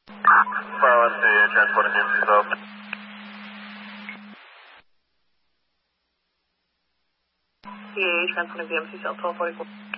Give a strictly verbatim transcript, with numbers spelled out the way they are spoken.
Pilot to transporting B M C South. C A A transporting B M C South twelve forty-four.